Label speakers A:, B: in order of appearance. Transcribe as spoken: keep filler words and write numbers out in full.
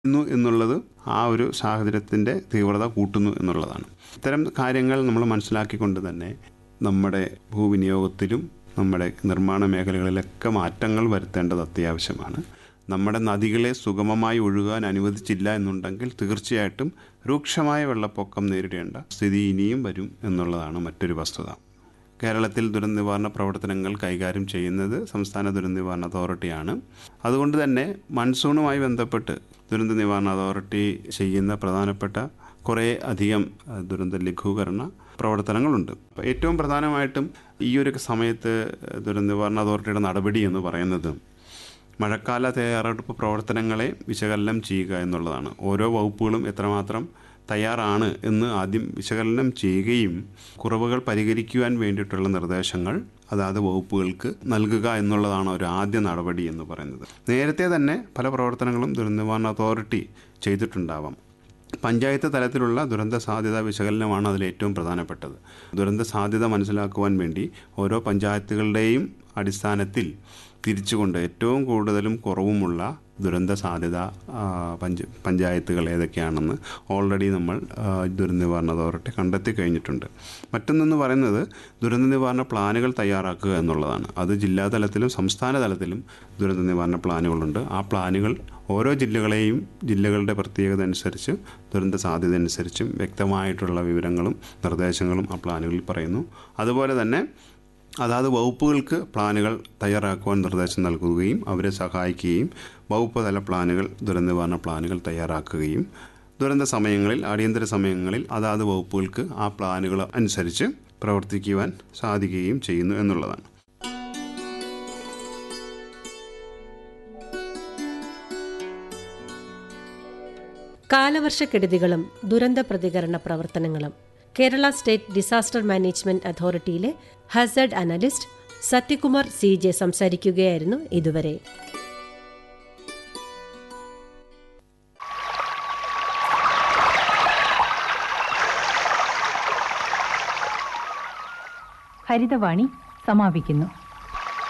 A: എന്നുള്ളത് ആ ഒരു സാഹചര്യത്തിൻ്റെ തീവ്രത കൂട്ടുന്നു എന്നുള്ളതാണ്. ഇത്തരം കാര്യങ്ങൾ നമ്മൾ മനസ്സിലാക്കിക്കൊണ്ട് തന്നെ നമ്മുടെ ഭൂവിനിയോഗത്തിലും നമ്മുടെ നിർമ്മാണ മേഖലകളിലൊക്കെ മാറ്റങ്ങൾ വരുത്തേണ്ടത് അത്യാവശ്യമാണ്. നമ്മുടെ നദികളെ സുഗമമായി ഒഴുകാൻ അനുവദിച്ചില്ല എന്നുണ്ടെങ്കിൽ തീർച്ചയായിട്ടും രൂക്ഷമായ വെള്ളപ്പൊക്കം നേരിടേണ്ട സ്ഥിതി ഇനിയും വരും എന്നുള്ളതാണ് മറ്റൊരു വസ്തുത. കേരളത്തിൽ ദുരന്ത നിവാരണ പ്രവർത്തനങ്ങൾ കൈകാര്യം ചെയ്യുന്നത് സംസ്ഥാന ദുരന്ത നിവാരണ അതോറിറ്റിയാണ്. അതുകൊണ്ട് തന്നെ മൺസൂണുമായി ബന്ധപ്പെട്ട് ദുരന്ത നിവാരണ അതോറിറ്റി ചെയ്യുന്ന പ്രധാനപ്പെട്ട കുറേ അധികം ദുരന്ത ലഘൂകരണ പ്രവർത്തനങ്ങളുണ്ട്. ഏറ്റവും പ്രധാനമായിട്ടും ഈ ഒരു സമയത്ത് ദുരന്ത നിവാരണ അതോറിറ്റിയുടെ നടപടി എന്ന് പറയുന്നത് മഴക്കാല തയ്യാറെടുപ്പ് പ്രവർത്തനങ്ങളെ വിശകലനം ചെയ്യുക എന്നുള്ളതാണ്. ഓരോ വകുപ്പുകളും എത്രമാത്രം തയ്യാറാണ് എന്ന് ആദ്യം വിശകലനം ചെയ്യുകയും കുറവുകൾ പരിഹരിക്കുവാൻ വേണ്ടിയിട്ടുള്ള നിർദ്ദേശങ്ങൾ അതാത് വകുപ്പുകൾക്ക് നൽകുക എന്നുള്ളതാണ് ഒരു ആദ്യ നടപടി എന്ന് പറയുന്നത്. നേരത്തെ തന്നെ പല പ്രവർത്തനങ്ങളും ദുരന്ത നിവാരണ അതോറിറ്റി ചെയ്തിട്ടുണ്ടാവാം. പഞ്ചായത്ത് തലത്തിലുള്ള ദുരന്ത സാധ്യതാ വിശകലനമാണ് അതിൽ ഏറ്റവും പ്രധാനപ്പെട്ടത്. ദുരന്ത സാധ്യത മനസ്സിലാക്കുവാൻ വേണ്ടി ഓരോ പഞ്ചായത്തുകളുടെയും അടിസ്ഥാനത്തിൽ തിരിച്ചുകൊണ്ട് ഏറ്റവും കൂടുതലും കുറവുമുള്ള ദുരന്ത സാധ്യത പഞ്ച പഞ്ചായത്തുകൾ ഏതൊക്കെയാണെന്ന് ഓൾറെഡി നമ്മൾ ദുരന്ത നിവാരണ അതോറിറ്റി കണ്ടെത്തി കഴിഞ്ഞിട്ടുണ്ട്. മറ്റൊന്നെന്ന് പറയുന്നത് ദുരന്ത നിവാരണ പ്ലാനുകൾ തയ്യാറാക്കുക എന്നുള്ളതാണ്. അത് ജില്ലാ തലത്തിലും സംസ്ഥാന തലത്തിലും ദുരന്ത നിവാരണ പ്ലാനുകളുണ്ട്. ആ പ്ലാനുകൾ ഓരോ ജില്ലകളെയും ജില്ലകളുടെ പ്രത്യേകത അനുസരിച്ച് ദുരന്ത സാധ്യത അനുസരിച്ചും വ്യക്തമായിട്ടുള്ള വിവരങ്ങളും നിർദ്ദേശങ്ങളും ആ പ്ലാനുകളിൽ പറയുന്നു. അതുപോലെ തന്നെ അതാത് വകുപ്പുകൾക്ക് പ്ലാനുകൾ തയ്യാറാക്കുവാൻ നിർദ്ദേശം നൽകുകയും അവരെ സഹായിക്കുകയും വകുപ്പ് തല പ്ലാനുകൾ ദുരന്ത നിവാരണ പ്ലാനുകൾ തയ്യാറാക്കുകയും ദുരന്ത സമയങ്ങളിൽ അടിയന്തര സമയങ്ങളിൽ അതാത് വകുപ്പുകൾക്ക് ആ പ്ലാനുകൾ അനുസരിച്ച് പ്രവർത്തിക്കുവാൻ സാധിക്കുകയും ചെയ്യുന്നു എന്നുള്ളതാണ്.
B: കാലവർഷക്കെടുതികളും ദുരന്ത പ്രതികരണ പ്രവർത്തനങ്ങളും Kerala state disaster management അതോറിറ്റിയിലെ Hazard analyst Sathyakumar C J സംസാരിക്കുകയായിരുന്നു ഇതുവരെ.
C: ഹരിതവാണി സമാപിക്കുന്നു.